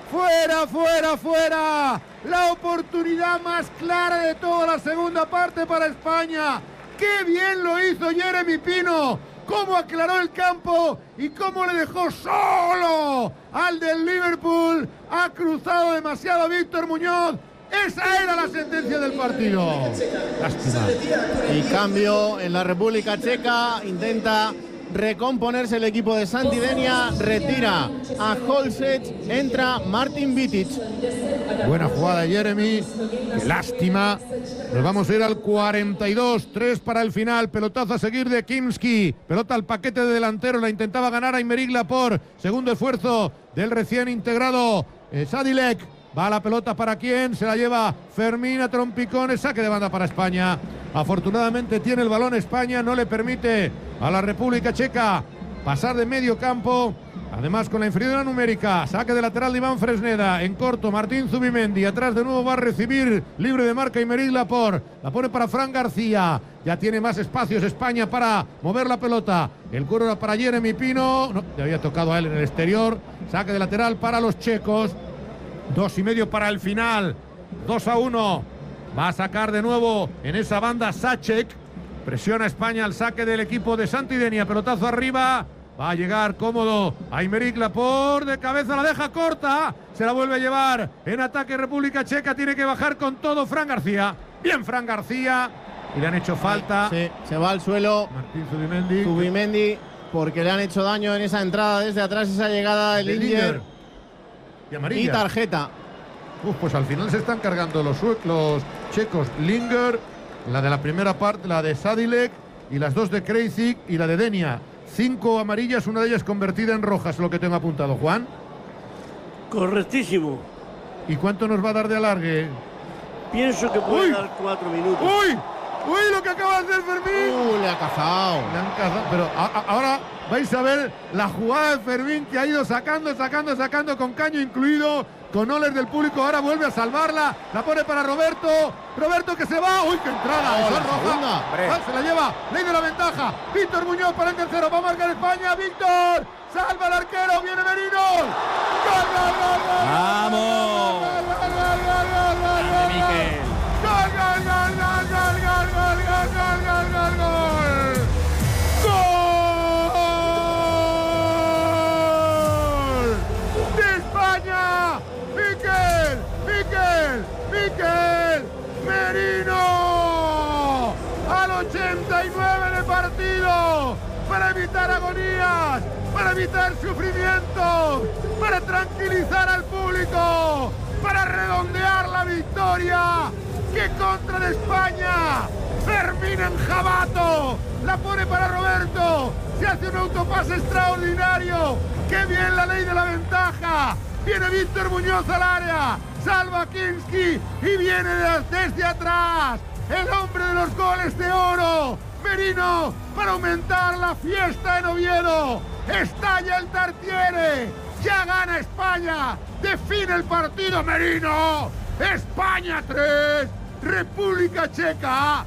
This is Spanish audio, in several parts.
Fuera, fuera, fuera. La oportunidad más clara de toda la segunda parte para España. ¡Qué bien lo hizo Jeremy Pino! Cómo aclaró el campo y cómo le dejó solo al del Liverpool. Ha cruzado demasiado Víctor Muñoz. Esa era la sentencia del partido. Lástima. Y cambio en la República Checa. Intenta recomponerse el equipo de Santidenia. Retira a Holset. Entra Martin Vitic. Buena jugada, Jeremy. Qué lástima. Nos vamos a ir al 42. 3 para el final. Pelotazo a seguir de Kimski. Pelota al paquete de delantero. La intentaba ganar Aymeric Laporte. Segundo esfuerzo del recién integrado Sadilek. Va la pelota para quién, se la lleva Fermín a trompicones, saque de banda para España. Afortunadamente tiene el balón España, no le permite a la República Checa pasar de medio campo. Además con la inferioridad numérica, saque de lateral de Iván Fresneda, en corto Martín Zubimendi, atrás de nuevo va a recibir libre de marca Aymeric Laporte, la pone para Fran García, ya tiene más espacios España para mover la pelota, el cuero era para Jeremy Pino, no, le había tocado a él en el exterior, saque de lateral para los checos. 2,5 para el final. 2-1. Va a sacar de nuevo en esa banda Sacek. Presiona España al saque del equipo de Santidenia. Pelotazo arriba. Va a llegar cómodo Aymeric Laporte. De cabeza la deja corta. Se la vuelve a llevar en ataque República Checa. Tiene que bajar con todo Fran García. Bien Fran García. Y le han hecho falta. Sí, se va al suelo Martín Zubimendi. Zubimendi porque le han hecho daño en esa entrada desde atrás. Esa llegada de Linger. Y tarjeta. Pues al final se están cargando los checos. Linger, la de la primera parte, la de Sadilek y las dos de Krejcik y la de Denia. 5 amarillas, una de ellas convertida en roja, es lo que tengo apuntado, Juan. Correctísimo. ¿Y cuánto nos va a dar de alargue? Pienso que puede dar 4 minutos. ¡Uy! ¡Uy! Lo que acaba de hacer Fermín. Le ha cazado. Le han cazado. Pero ahora vais a ver la jugada de Fermín que ha ido sacando con caño incluido, con oles del público. Ahora vuelve a salvarla. La pone para Roberto. Roberto que se va. ¡Uy, qué entrada! Esa roja. Se la lleva. Ley de la ventaja. Víctor Muñoz para el tercero. Va a marcar España. Víctor. Salva al arquero. Viene Merino. ¡Gol, gol, gol, gol! ¡Vamos! ¡Gol, gol, gol, gol, gol, gol, gol! Miquel. ¡Gol, gol, gol, gol, gol, gol, gol, gol, gol, gol, gol, gol! ¡Gol! ¡De España! ¡Miquel! ¡Miquel! ¡Miquel! ¡Merino! ¡Al 89 de partido! Para evitar agonías, para evitar sufrimientos, para tranquilizar al público, para redondear la victoria. ¡Qué contra de España! Fermín Enjabato, la pone para Roberto, se hace un autopase extraordinario. ¡Qué bien la ley de la ventaja! Viene Víctor Muñoz al área, salva a Kinski y viene desde atrás el hombre de los goles de oro, Merino, para aumentar la fiesta en Oviedo. Estalla el Tartiere, ya gana España, define el partido Merino. España 3, República Checa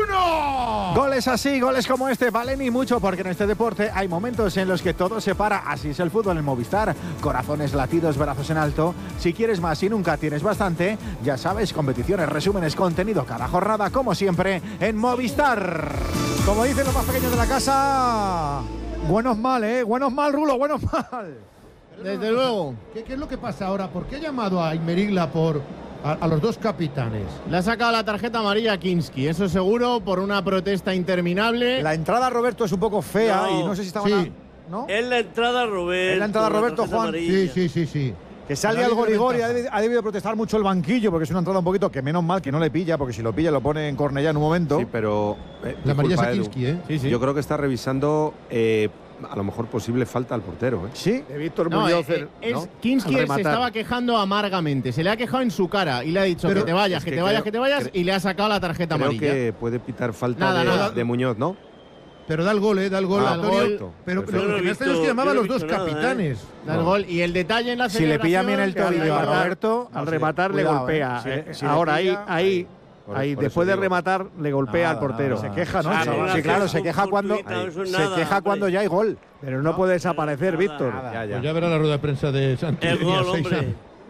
1. Goles así, goles como este valen y mucho, porque en este deporte hay momentos en los que todo se para. Así es el fútbol en Movistar. Corazones, latidos, brazos en alto. Si quieres más y nunca tienes bastante, ya sabes, competiciones, resúmenes, contenido cada jornada, como siempre, en Movistar. Como dicen los más pequeños de la casa, buenos mal, buenos mal, Rulo, buenos mal. Desde luego. ¿Qué es lo que pasa ahora? ¿Por qué ha llamado a Aymeric Laporte a los dos capitanes? Le ha sacado la tarjeta amarilla a Kinski, eso seguro, por una protesta interminable. La entrada a Roberto es un poco fea y no sé si estaba... Sí. ¿No? Es la entrada Roberto. Es la entrada Roberto, Juan. Sí. Que salga el Gorigori, ha debido protestar mucho el banquillo, porque es una entrada un poquito que menos mal que no le pilla, porque si lo pilla lo pone en Cornellá en un momento. Sí, pero... la amarilla es a Kinski, Sí. Yo creo que está revisando a lo mejor posible falta al portero. Sí. De Víctor No, Muñoz. Kinski se estaba quejando amargamente, se le ha quejado en su cara y le ha dicho que te vayas, y le ha sacado la tarjeta creo amarilla. que puede pitar falta Nada. de Muñoz, ¿no? Pero da el gol, Antonio. Pero Yo no lo he que me visto- extraña es que llamaba a yo no los he dos visto nada, capitanes. Da el gol y el detalle en la Si le pilla bien el tobillo a rematar- Roberto, al rematar le cuidado, golpea. Si le Ahora pilla, ahí, Por después eso de digo. rematar, le golpea al portero. Se queja, ¿no? Ah, Sí, claro, se queja cuando ya hay gol. Pero no puede desaparecer, Víctor. Ya. Pues ya verá la rueda de prensa de Santidenia. El gol, hombre.